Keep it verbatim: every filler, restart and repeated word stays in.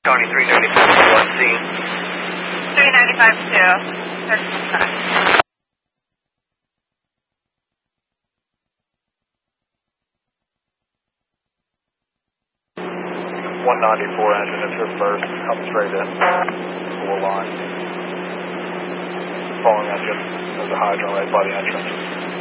Tony, three ninety-five to one scene. three ninety-five two. thirty-five. one ninety-four engine at your first, come straight in, full line. Falling engine, there's a hydrant right by the entrance.